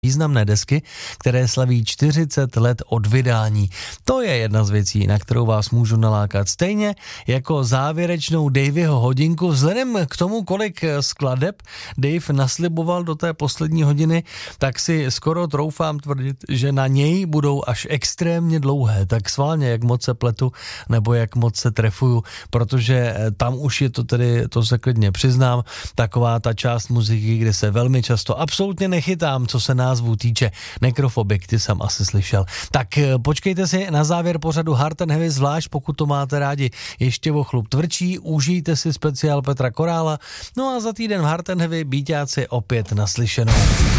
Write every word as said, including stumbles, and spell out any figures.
významné desky, které slaví čtyřicet let od vydání. To je jedna z věcí, na kterou vás můžu nalákat. Stejně jako závěrečnou Davyho hodinku, vzhledem k tomu, kolik skladeb Dave nasliboval do té poslední hodiny, tak si skoro troufám tvrdit, že na něj budou až extrémně dlouhé. Tak sválně, jak moc se pletu, nebo jak moc se trefuju, protože tam už je to tedy, to se klidně přiznám, taková ta část muziky, kde se velmi často absolutně nechytám, co se názvu týče. Necrophobic, ty jsem asi slyšel. Tak počkejte si na závěr pořadu Hard and Heavy, zvlášť pokud to máte rádi ještě o chlup tvrdší, užijte si speciál Petra Korála, no a za týden v Hard and Heavy bíťáci opět naslyšenou.